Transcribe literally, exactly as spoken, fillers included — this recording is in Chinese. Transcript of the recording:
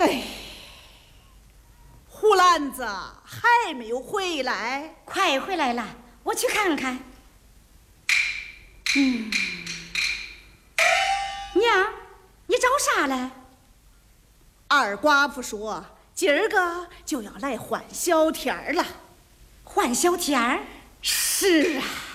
哎，胡兰子还没有回来， 快回来了，我去看看。嗯，娘，你找啥嘞？ 二寡妇说今儿个就要来换小天儿了。 换小天儿？ 是啊。